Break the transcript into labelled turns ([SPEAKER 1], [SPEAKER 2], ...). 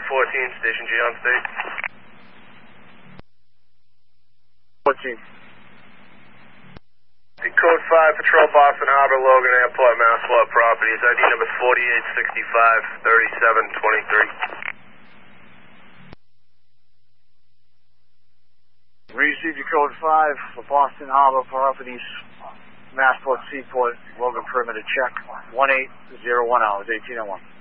[SPEAKER 1] 1014, Station G on state.
[SPEAKER 2] 14.
[SPEAKER 1] The Code 5 Patrol Boston Harbor, Logan Airport, Massillon Properties, ID number 4865-3723.
[SPEAKER 2] Received your code 5 for Boston Harbor Properties, Massport Seaport, Logan perimeter check, 1801 hours, 1801.